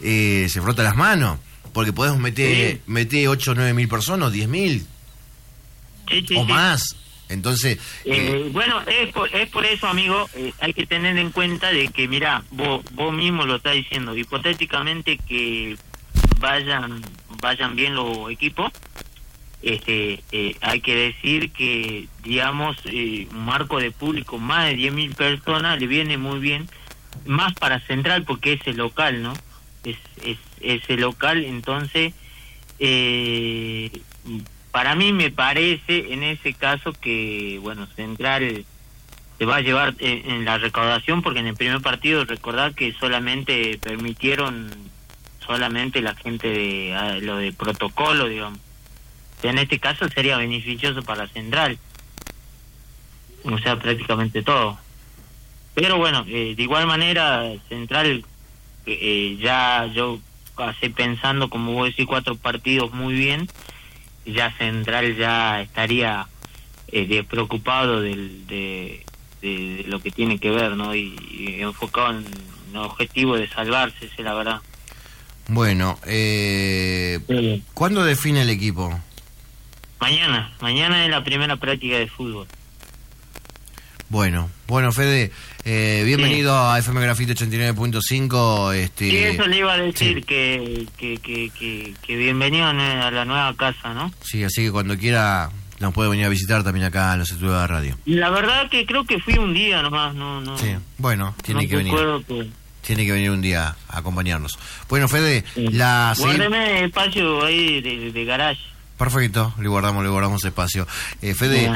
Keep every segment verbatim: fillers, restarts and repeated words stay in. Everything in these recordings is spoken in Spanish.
eh, se frota las manos, porque podemos meter, sí. meter ocho o nueve mil personas, o diez mil, sí, sí, o sí. más. Entonces... Eh, eh, bueno, es por, es por eso, amigo, eh, hay que tener en cuenta de que, mirá, vos, vos mismo lo estás diciendo, hipotéticamente que vayan vayan bien los equipos, este eh, hay que decir que, digamos, eh, un marco de público más de diez mil personas le viene muy bien, más para Central porque es el local, ¿no? Es, es, es el local, entonces... Eh, para mí me parece en ese caso que, bueno, Central se va a llevar en, en la recaudación, porque en el primer partido recordad que solamente permitieron solamente la gente de a, lo de protocolo, digamos. En este caso sería beneficioso para Central, o sea, prácticamente todo. Pero bueno, eh, de igual manera Central eh, ya yo pasé pensando, como vos decís, cuatro partidos muy bien. Ya Central ya estaría eh, de preocupado del, de, de, de lo que tiene que ver, ¿no? Y, y enfocado en el objetivo de salvarse, esa es la verdad. Bueno, eh, sí. ¿Cuándo define el equipo? Mañana, mañana es la primera práctica de fútbol. Bueno, bueno, Fede, eh, bienvenido sí. a F M Grafito ochenta y nueve punto cinco. Este... Sí, eso le iba a decir, sí. que, que, que, que, que bienvenido a la nueva casa, ¿no? Sí, así que cuando quiera nos puede venir a visitar también acá en los estudios de la radio. La verdad que creo que fui un día nomás, no, no. Sí, bueno, tiene no que venir. Que... Tiene que venir un día a acompañarnos. Bueno, Fede, sí. la... Guárdeme el espacio ahí de, de garage. Perfecto, le guardamos, le guardamos espacio. Eh, Fede,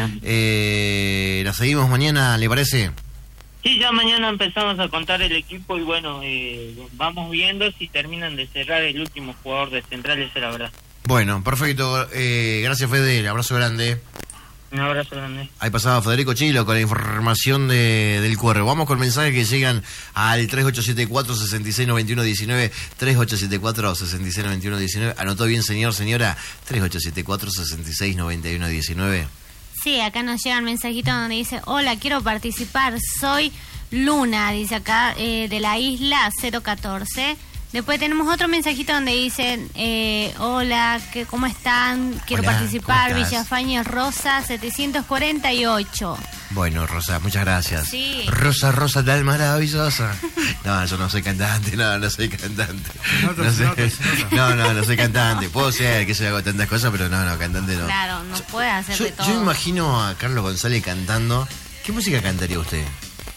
eh, ¿la seguimos mañana, le parece? Sí, ya mañana empezamos a contar el equipo y bueno, eh, vamos viendo si terminan de cerrar el último jugador de Central, esa es la verdad. Bueno, perfecto, eh, gracias Fede, un abrazo grande. Un abrazo grande. Ahí pasaba Federico Chilo con la información de, del Cuervo. Vamos con mensajes que llegan al tres ocho siete cuatro, seis seis nueve uno uno nueve, tres ocho siete cuatro, seis seis nueve uno uno nueve. ¿Anotó bien, señor, señora? tres ocho siete cuatro, seis seis nueve uno uno nueve. Sí, acá nos llega un mensajito donde dice: hola, quiero participar, soy Luna, dice acá, eh, de la isla cero catorce. Después tenemos otro mensajito donde dicen, eh, hola, ¿qué, ¿cómo están? Quiero Hola, participar, Villafañe Rosa setecientos cuarenta y ocho. Bueno, Rosa, muchas gracias. Sí. Rosa, Rosa, tal maravillosa. No, yo no soy cantante, no, no soy cantante. No, no, sé, no, no, no soy cantante. Puedo ser que yo hago tantas cosas, pero no, no, cantante no. Claro, no puede hacer yo, de todo. Yo imagino a Carlos González cantando. ¿Qué música cantaría usted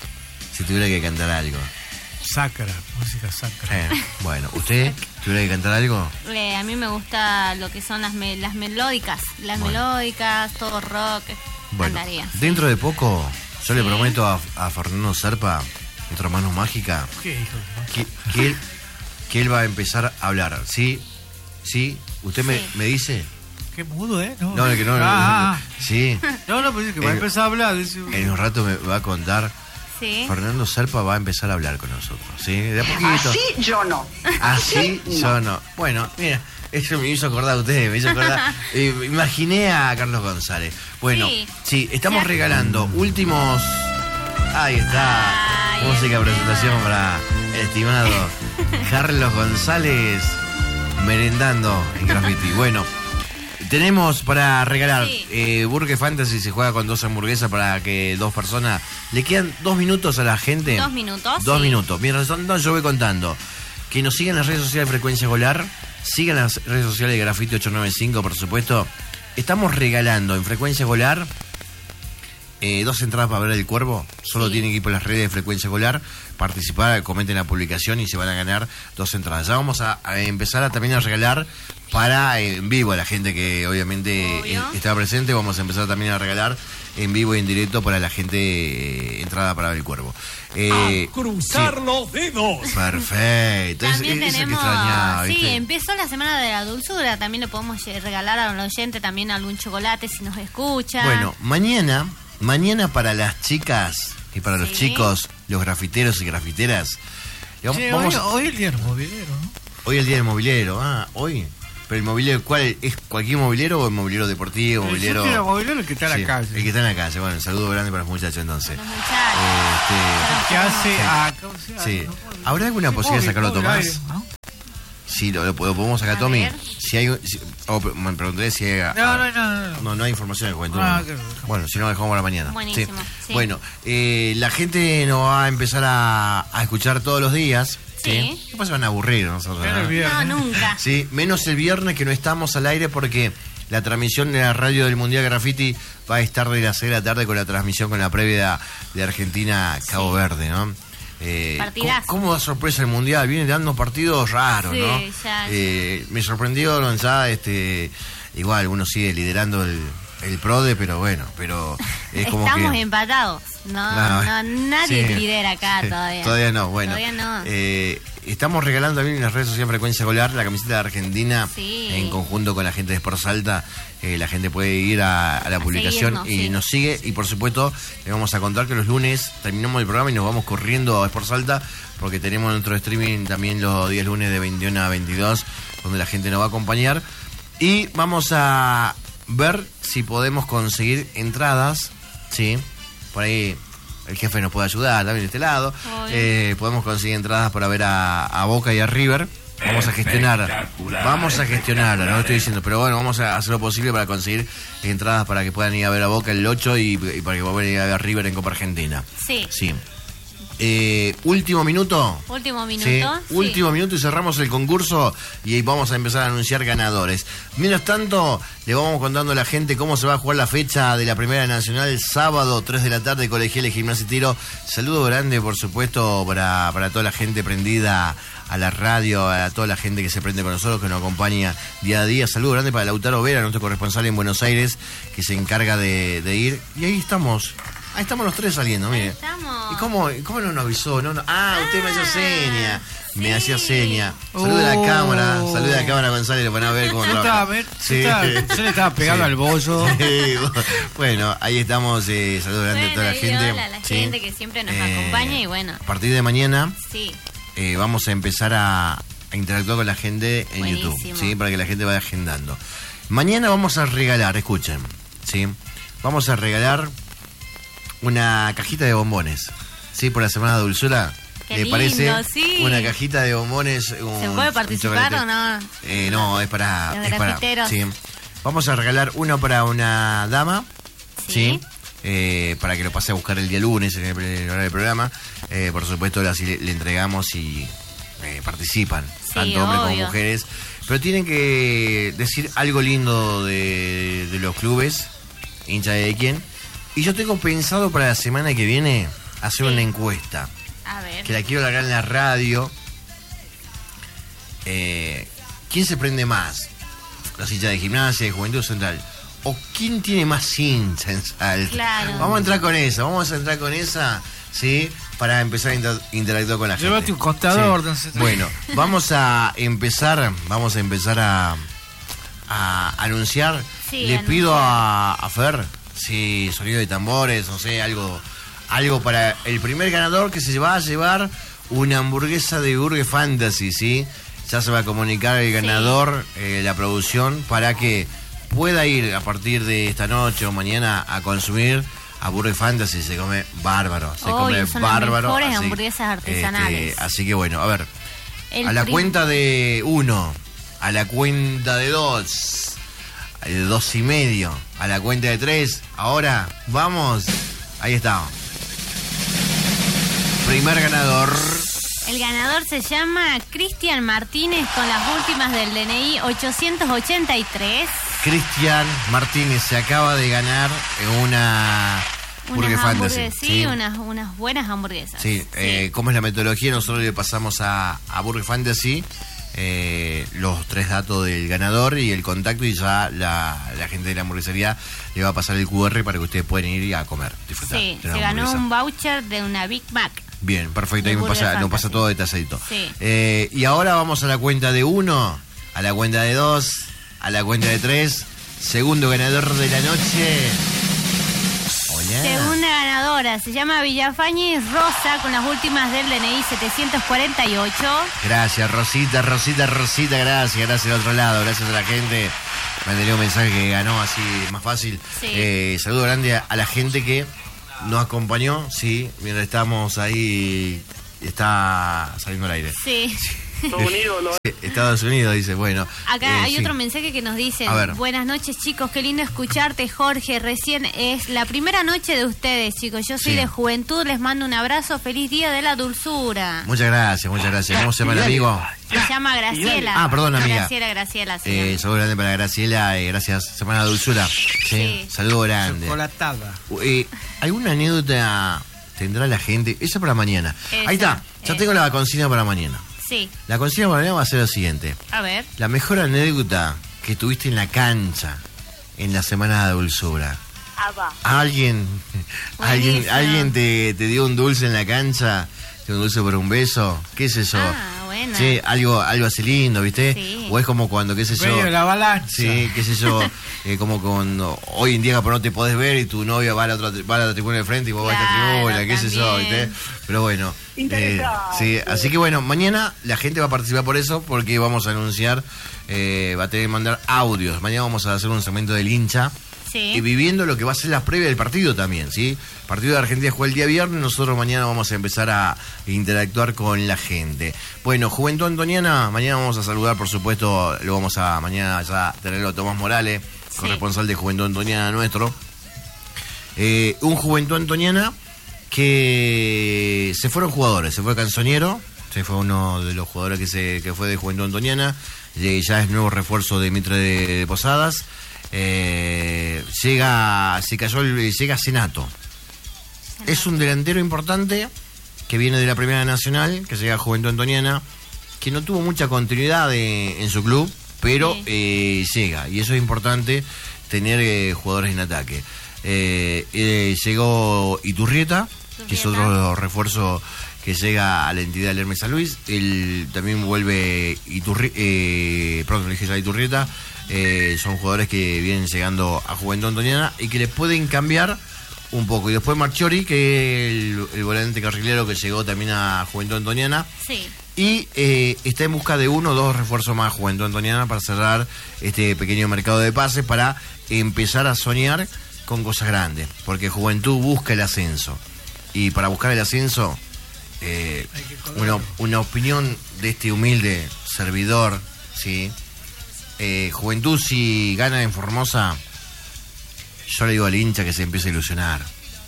si tuviera que cantar algo? Sacra, música sacra. Eh, bueno, ¿usted tuviera que cantar algo? Eh, a mí me gusta lo que son las me, las melódicas, las bueno. melódicas, todo rock, bueno, cantaría. Dentro de poco, yo sí. le prometo a, a Fernando Serpa, nuestra mano mágica, ¿qué hijo? Que, que, él, que él va a empezar a hablar, ¿sí? ¿Sí? ¿Usted sí. Me, me dice? Qué mudo, ¿eh? No, no, que no, ah, no, sí. No, no, pues es que va a empezar a hablar. Dice... En un rato me va a contar. Sí. Fernando Serpa va a empezar a hablar con nosotros, ¿sí? De a poquito. Así yo no. Así no. yo no. Bueno, mira, eso me hizo acordar a ustedes, me hizo acordar. eh, imaginé a Carlos González. Bueno, sí, sí estamos ¿sí? regalando últimos. Ahí está. Ay, música presentación para el estimado Carlos González merendando en Graffiti. Bueno. Tenemos para regalar sí. eh, Burger Fantasy, se juega con dos hamburguesas para que dos personas. Le quedan dos minutos a la gente. Dos minutos. Dos sí. minutos. Mientras tanto, yo voy contando. Que nos sigan en las redes sociales de Frecuencia Escolar. Sigan las redes sociales de Grafiti ocho noventa y cinco, por supuesto. Estamos regalando en Frecuencia Escolar eh, dos entradas para ver El Cuervo. Solo sí. tienen que ir por las redes de Frecuencia Escolar, participar, comenten la publicación y se van a ganar dos entradas. Ya vamos a, a empezar a también a regalar para eh, en vivo a la gente que obviamente eh, está presente. Vamos a empezar también a regalar en vivo y en directo para la gente eh, entrada para ver El Cuervo. Eh, a cruzar sí. los dedos. Perfecto. También es, tenemos, es extrañaba, sí, ¿viste? Empezó la semana de la dulzura. También le podemos regalar a un oyente también algún chocolate si nos escucha. Bueno, mañana, mañana para las chicas y para sí. los chicos, los grafiteros y grafiteras. Digamos, sí, vamos, hoy, hoy el día del mobiliario, ¿no? Hoy el día del mobiliario, ah, hoy. Pero el mobiliario, ¿cuál es? ¿Cualquier mobiliario o el mobiliario deportivo? El mobiliario... el mobiliario el que está en sí, la calle. El que está en la calle. Bueno, un saludo grande para los muchachos entonces. Los muchachos. Este, ¿qué hace? Sí. Ah, ¿cómo se llama? Sí. No, ¿Habrá alguna posibilidad de sacarlo a Tomás? Aire, ¿no? Sí, lo, lo podemos sacar, A Tommy. ver. Si hay, si, oh, me pregunté si hay... No, no, no, no. No, no hay información de juventud. Ah, no. claro. Bueno, si no, dejamos para mañana. Buenísimo, sí. Bueno, eh, la gente nos va a empezar a, a escuchar todos los días. Sí. ¿Qué pasa? Van a aburrir nosotros. Menos ¿no? el viernes. No, nunca. Sí, menos el viernes que no estamos al aire porque la transmisión de la radio del Mundial Graffiti va a estar de las seis de la tarde con la transmisión con la previa de Argentina-Cabo Sí. Verde, ¿no? Eh, Partidazo. ¿cómo, ¿Cómo da sorpresa el Mundial? Viene dando partidos raros, Sí, ¿no? ya. Eh, me sorprendió, ya, este, igual uno sigue liderando el, el PRODE, pero bueno, pero es como Estamos que... empatados. No, No, no, nadie sí. lidera acá todavía. Todavía no, bueno. Todavía no. Eh, estamos regalando también en las redes sociales Frecuencia Golar la camiseta de Argentina Sí. en conjunto con la gente de Sport Salta. Eh, la gente puede ir a, a la A publicación seguirnos, y sí. nos sigue. Y por supuesto, le vamos a contar que los lunes terminamos el programa y nos vamos corriendo a Sport Salta porque tenemos nuestro streaming también los días lunes de veintiuno a veintidós, donde la gente nos va a acompañar. Y vamos a ver si podemos conseguir entradas, ¿sí? Por ahí el jefe nos puede ayudar también de este lado. Obvio. Eh, podemos conseguir entradas para ver a, a Boca y a River. Vamos a gestionar, vamos a gestionar, no lo estoy diciendo, pero bueno, vamos a hacer lo posible para conseguir entradas para que puedan ir a ver a Boca el ocho y, y para que puedan ir a ver a River en Copa Argentina. Sí. Sí. Eh, último minuto. Último minuto. Sí, Sí. último minuto y cerramos el concurso y vamos a empezar a anunciar ganadores. Mientras tanto, le vamos contando a la gente cómo se va a jugar la fecha de la Primera Nacional, sábado, tres de la tarde, Colegiales Gimnasia y Tiro. Saludo grande, por supuesto, para, para toda la gente prendida a la radio, a toda la gente que se prende con nosotros, que nos acompaña día a día. Saludo grande para Lautaro Vera, nuestro corresponsal en Buenos Aires, que se encarga de, de ir. Y ahí estamos. Ahí estamos los tres saliendo, mire. Ahí estamos. ¿Y cómo, cómo no nos avisó? No, no. Ah, usted me hacía seña. Me sí. hacía seña. Saluda a la Oh. cámara, saluda a la cámara, González, lo van a ver cómo Yo trabaja. estaba, yo estaba- yo le estaba pegando al bollo. Sí, bueno, ahí estamos. Eh, saludos grande a toda la Bueno, y gente. hola a la Sí. gente que siempre nos Eh, acompaña y bueno, A partir de mañana sí. eh, vamos a empezar a, a interactuar con la gente en Buenísimo. YouTube, ¿sí? Para que la gente vaya agendando. Mañana vamos a regalar, escuchen, ¿sí? Vamos a regalar una cajita de bombones, ¿sí? Por la Semana de Dulzura. Qué ¿Le lindo, parece? sí. Una cajita de bombones. Un, ¿Se puede un participar chocolate. o no? Eh, no, es para... Los es para grafiteros. sí. Vamos a regalar uno para una dama, Sí. ¿sí? Eh, para que lo pase a buscar el día lunes en el, en el horario del programa. Eh, por supuesto, así le, le entregamos y eh, participan, Sí, tanto hombres como obvio. mujeres. Pero tienen que decir algo lindo de, de los clubes, hincha de quién. Y yo tengo pensado para la semana que viene hacer Sí. una encuesta, A ver. que la quiero largar en la radio. Eh, ¿Quién se prende más? ¿Los hinchas de Gimnasia, de Juventud Central? ¿O quién tiene más hincha en Salta? Claro. Vamos a entrar con esa, vamos a entrar con esa, ¿sí? Para empezar a inter- interactuar con la gente. Llévate un contador, Sí. no sé. Bueno, vamos a empezar, vamos a empezar a, a anunciar. Sí, Le anunciar. pido a, a Fer, si sonido de tambores, no sé, algo, algo para el primer ganador que se va a llevar una hamburguesa de Burger Fantasy, ¿sí? Ya se va a comunicar el ganador, eh, la producción, para que pueda ir a partir de esta noche o mañana a consumir a Burger Fantasy. Se come bárbaro, se Obvio, come son las bárbaro. mejores hamburguesas artesanales. este, así que bueno, a ver, El a la prim- cuenta de uno, a la cuenta de dos, de dos y medio, a la cuenta de tres, ahora vamos, ahí está. Primer ganador. El ganador se llama Cristian Martínez con las últimas del D N I ochocientos ochenta y tres. Cristian Martínez se acaba de ganar una Burger Unas Fantasy. hamburguesas, sí, Unas, unas buenas hamburguesas. Sí, eh, ¿cómo es la metodología? Nosotros le pasamos a, a Burger Fantasy eh, los tres datos del ganador y el contacto, y ya la, la gente de la hamburguesería le va a pasar el cu erre para que ustedes puedan ir a comer, disfrutar. Sí, de la se ganó hamburguesa. un voucher de una Big Mac. Bien, perfecto, ahí de me Burger pasa, nos Fantasy. pasa todo detalladito. Sí. Eh, y ahora vamos a la cuenta de uno, a la cuenta de dos, a la cuenta de tres. Segundo ganador de la noche. Hola. Segunda ganadora, se llama Villafañez Rosa con las últimas del D N I setecientos cuarenta y ocho. Gracias, Rosita, Rosita, Rosita, gracias, gracias al otro lado, gracias a la gente. Me han tenido un mensaje que ganó así más fácil. Sí. Eh, saludo grande a, a la gente que nos acompañó, sí, mientras estábamos ahí está saliendo al aire. Sí. Estados Unidos, lo... Sí, Estados Unidos dice, bueno. Acá eh, hay sí. otro mensaje que nos dicen: A ver. buenas noches, chicos, qué lindo escucharte, Jorge. Recién es la primera noche de ustedes, chicos. Yo soy Sí. de Juventud, les mando un abrazo. Feliz día de la dulzura. Muchas gracias, muchas gracias. ¿Cómo se llama el amigo? Se llama Graciela. Ah, perdón, amiga. Graciela, Graciela. se Eh, llama. saludo grande para Graciela, eh, gracias, Semana de Dulzura. Sí, Sí. saludo grande. Chocolatada. Eh, ¿Alguna anécdota tendrá la gente? Esa para mañana. Esa, Ahí está, ya esa. tengo la consigna para mañana. Sí, La consigna para mañana va a ser lo siguiente. a ver. La mejor anécdota que tuviste en la cancha en la Semana de Dulzura. Ah, va. ¿Alguien, alguien, Buenísimo. alguien te, te dio un dulce en la cancha? ¿Te dio un dulce por un beso? ¿Qué sé yo? Ah, bueno. Sí, algo, algo así lindo, ¿viste? Sí. O es como cuando, qué sé yo... Medio de la avalancha. Sí, qué sé yo, eh, como cuando hoy en día por no te podés ver y tu novia va a la otra va a la tribuna de frente y vos vas a esta Claro, tribuna, qué sé yo, también. ¿viste? Pero bueno, eh, Interesante. sí, así que bueno, mañana la gente va a participar por eso porque vamos a anunciar, eh, va a tener que mandar audios. Mañana vamos a hacer un segmento del hincha. Sí. Y viviendo lo que va a ser la previa del partido también, ¿sí? El partido de Argentina juega el día viernes, nosotros mañana vamos a empezar a interactuar con la gente. Bueno, Juventud Antoniana, mañana vamos a saludar, por supuesto, lo vamos a mañana ya tenerlo a Tomás Morales, Sí. corresponsal de Juventud Antoniana nuestro. Eh, un Juventud Antoniana que se fueron jugadores, se fue Canzoniero, se fue uno de los jugadores que se que fue de Juventud Antoniana, eh, ya es nuevo refuerzo de Mitre de, de Posadas. Eh, llega se cayó el, llega Senato. Es un delantero importante que viene de la Primera Nacional, que llega a Juventud Antoniana, que no tuvo mucha continuidad de- en su club, pero Sí. eh, llega, y eso es importante, tener eh, jugadores en ataque. Eh, eh, llegó Iturrieta, que es Iturrieta. otro refuerzo que llega a la entidad del Hermes San Luis. Él también vuelve Iturri, eh, pronto le dije ya Iturrieta. Eh, son jugadores que vienen llegando a Juventud Antoniana y que les pueden cambiar un poco. Y después Marchiori, que es el, el volante carrilero que llegó también a Juventud Antoniana. Sí. Y eh, está en busca de uno o dos refuerzos más Juventud Antoniana para cerrar este pequeño mercado de pases, para empezar a soñar con cosas grandes. Porque Juventud busca el ascenso. Y para buscar el ascenso, eh, Hay que colgarlo. una, una opinión de este humilde servidor, ¿sí? Eh, Juventud, si gana en Formosa, yo le digo al hincha que se empiece a ilusionar.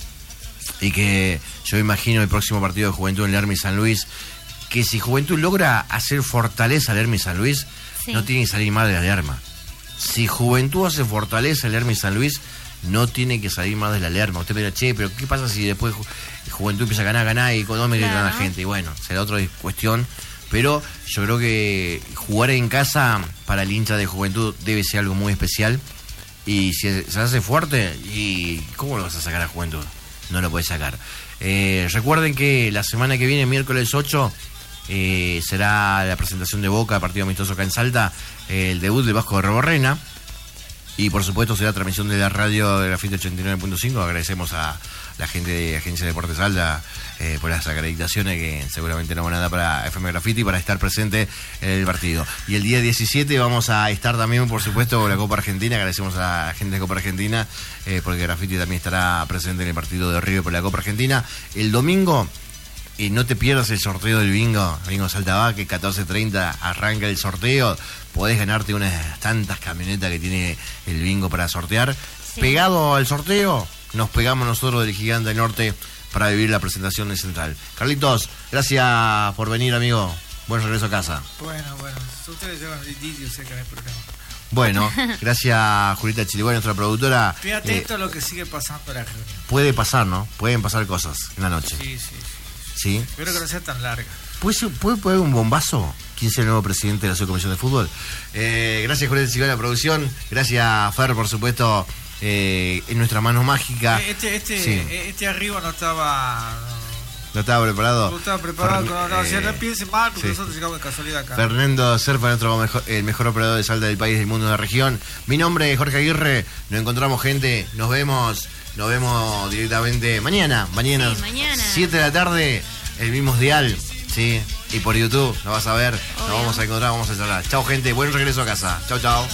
Y que yo imagino el próximo partido de Juventud en el Hermes San Luis, que si Juventud logra hacer fortaleza al Hermes San Luis, Sí. no tiene que salir más de la Lerma. Si Juventud hace fortaleza al Hermes San Luis, no tiene que salir más de la Lerma. Usted me dirá, che, pero ¿qué pasa si después Ju- Juventud empieza a ganar, ganar y no me gritan a la Claro. gente? Y bueno, será otra cuestión. Pero yo creo que jugar en casa para el hincha de Juventud debe ser algo muy especial. Y si se hace fuerte, ¿y cómo lo vas a sacar a Juventud? No lo puedes sacar. Eh, recuerden que la semana que viene, miércoles ocho, eh, será la presentación de Boca, partido amistoso acá en Salta, eh, el debut del Vasco de Reborrena. Y por supuesto será transmisión de la radio de Grafite ochenta y nueve punto cinco. Agradecemos a la gente de Agencia de Deportes Salta eh, por las acreditaciones que seguramente no van a dar para F M Graffiti para estar presente en el partido. Y el día diecisiete vamos a estar también, por supuesto, con la Copa Argentina. Agradecemos a la gente de Copa Argentina eh, porque Graffiti también estará presente en el partido de River por la Copa Argentina. El domingo, y no te pierdas el sorteo del bingo, bingo Salta que catorce treinta arranca el sorteo. Podés ganarte unas tantas camionetas que tiene el bingo para sortear. Sí. Pegado al sorteo, nos pegamos nosotros del Gigante del Norte para vivir la presentación de Central. Carlitos, gracias por venir, amigo. Buen regreso a casa. Bueno, bueno, si ustedes llevan el didio, sé que no hay problema. Bueno, gracias Julieta Chiliguay, nuestra productora. Estoy Eh, atento a lo que sigue pasando en la reunión. puede pasar, ¿no? Pueden pasar cosas en la noche. Sí, sí, sí. ¿Sí? Espero que no sea tan larga. ¿Puede, ser- ¿Puede poner un bombazo? ¿Quién es el nuevo presidente de la Subcomisión de Fútbol? Eh, gracias, Julieta Chiliguay, la producción. Gracias, Fer, por supuesto, eh, en nuestra mano mágica. Eh, Este, este, Sí. eh, este arriba no estaba. ¿No estaba preparado? No estaba preparado. Fer- No, no, o sea, eh, no piense mal, porque sí. nosotros llegamos de casualidad acá. Fernando Serpa, nuestro mejor, el mejor operador de Salta del país, del mundo, de la región. Mi nombre es Jorge Aguirre. Nos encontramos, gente. Nos vemos. Nos vemos directamente mañana. Mañana. Sí, mañana. siete de la tarde. El mismo dial. Sí. Y por YouTube. Nos vas a ver. Nos Obvio. vamos a encontrar. Vamos a charlar. Chao, gente. Buen regreso a casa. Chao, chao.